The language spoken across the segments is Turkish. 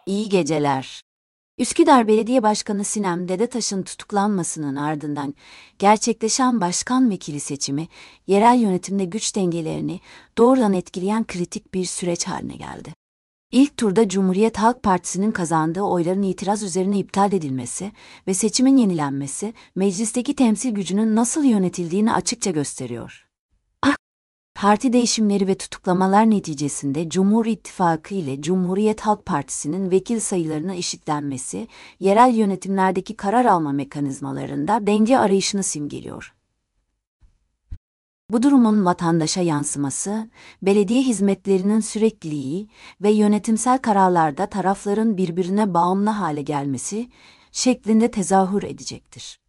İyi geceler. Üsküdar Belediye Başkanı Sinem Dedetaş'ın tutuklanmasının ardından gerçekleşen başkan vekili seçimi, yerel yönetimde güç dengelerini doğrudan etkileyen kritik bir süreç haline geldi. İlk turda Cumhuriyet Halk Partisi'nin kazandığı oyların itiraz üzerine iptal edilmesi ve seçimin yenilenmesi, meclisteki temsil gücünün nasıl yönetildiğini açıkça gösteriyor. Parti değişimleri ve tutuklamalar neticesinde Cumhur İttifakı ile Cumhuriyet Halk Partisi'nin vekil sayılarına eşitlenmesi, yerel yönetimlerdeki karar alma mekanizmalarında denge arayışını simgeliyor. Bu durumun vatandaşa yansıması, belediye hizmetlerinin sürekliliği ve yönetimsel kararlarda tarafların birbirine bağımlı hale gelmesi şeklinde tezahür edecektir.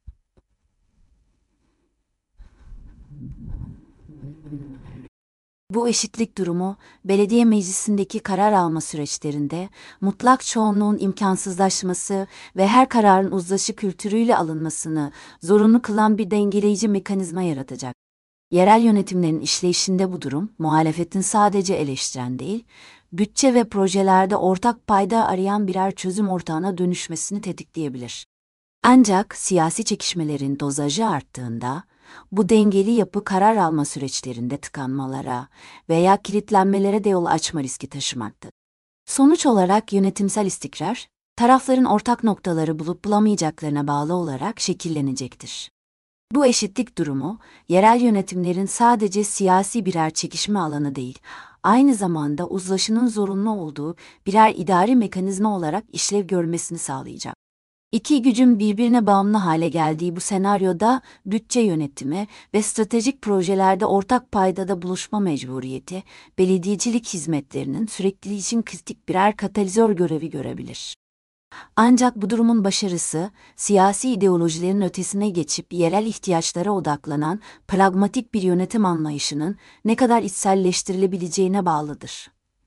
Bu eşitlik durumu, belediye meclisindeki karar alma süreçlerinde mutlak çoğunluğun imkansızlaşması ve her kararın uzlaşı kültürüyle alınmasını zorunlu kılan bir dengeleyici mekanizma yaratacak. Yerel yönetimlerin işleyişinde bu durum, muhalefetin sadece eleştiren değil, bütçe ve projelerde ortak payda arayan birer çözüm ortağına dönüşmesini tetikleyebilir. Ancak siyasi çekişmelerin dozajı arttığında, bu dengeli yapı karar alma süreçlerinde tıkanmalara veya kilitlenmelere de yol açma riski taşımaktadır. Sonuç olarak yönetimsel istikrar, tarafların ortak noktaları bulup bulamayacaklarına bağlı olarak şekillenecektir. Bu eşitlik durumu, yerel yönetimlerin sadece siyasi birer çekişme alanı değil, aynı zamanda uzlaşının zorunlu olduğu birer idari mekanizma olarak işlev görmesini sağlayacak. İki gücün birbirine bağımlı hale geldiği bu senaryoda bütçe yönetimi ve stratejik projelerde ortak paydada buluşma mecburiyeti, belediyecilik hizmetlerinin sürekliliği için kritik birer katalizör görevi görebilir. Ancak bu durumun başarısı, siyasi ideolojilerin ötesine geçip yerel ihtiyaçlara odaklanan pragmatik bir yönetim anlayışının ne kadar içselleştirilebileceğine bağlıdır.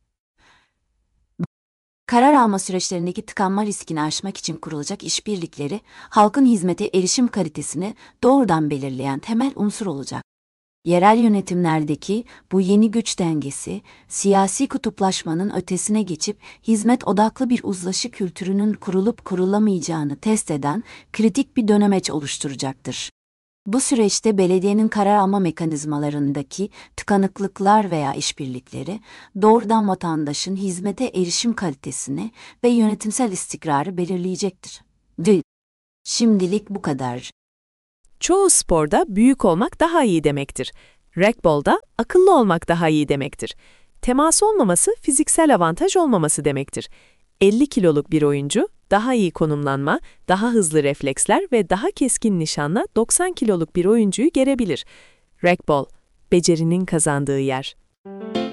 Karar alma süreçlerindeki tıkanma riskini aşmak için kurulacak işbirlikleri, halkın hizmete erişim kalitesini doğrudan belirleyen temel unsur olacak. Yerel yönetimlerdeki bu yeni güç dengesi, siyasi kutuplaşmanın ötesine geçip hizmet odaklı bir uzlaşı kültürünün kurulup kurulamayacağını test eden kritik bir dönemeç oluşturacaktır. Bu süreçte belediyenin karar alma mekanizmalarındaki tıkanıklıklar veya işbirlikleri, doğrudan vatandaşın hizmete erişim kalitesini ve yönetimsel istikrarı belirleyecektir. Şimdilik bu kadar. Çoğu sporda büyük olmak daha iyi demektir. Racquetball'da akıllı olmak daha iyi demektir. Temas olmaması fiziksel avantaj olmaması demektir. 50 kiloluk bir oyuncu, daha iyi konumlanma, daha hızlı refleksler ve daha keskin nişanla 90 kiloluk bir oyuncuyu gerebilir. Racquetball, becerinin kazandığı yer.